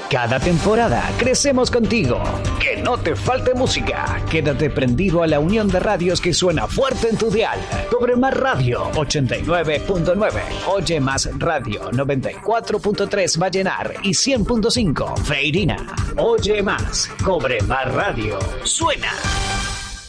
Cada temporada crecemos contigo. Que no te falte música. Quédate prendido a la unión de radios que suena fuerte en tu dial. Cobre Más Radio 89.9. Oye Más Radio 94.3 Vallenar y 100.5 Feirina. Oye Más. Cobre Más Radio. Suena.